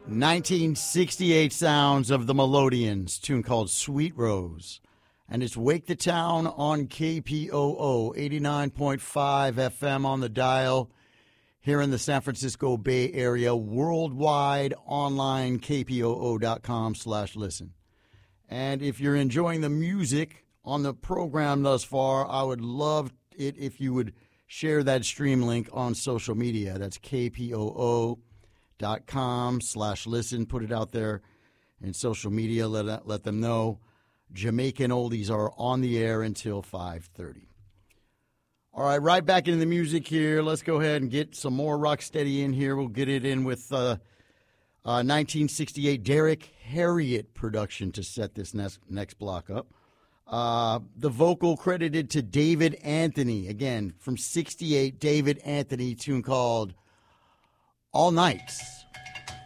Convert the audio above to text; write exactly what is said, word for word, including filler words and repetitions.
nineteen sixty-eight sounds of the Melodians, tune called Sweet Rose. And it's Wake the Town on K P O O, eighty-nine point five F M on the dial here in the San Francisco Bay Area, worldwide online, K P O O dot com slash listen. And if you're enjoying the music on the program thus far, I would love it if you would share that stream link on social media. That's K P O O dot com slash listen. Put it out there in social media. Let, let them know Jamaican Oldies are on the air until five thirty. All right, right back into the music here. Let's go ahead and get some more Rocksteady in here. We'll get it in with uh, uh, nineteen sixty-eight Derek Harriott production to set this next, next block up. Uh, the vocal credited to David Anthony. Again, from sixty-eight, David Anthony, tune called All Night.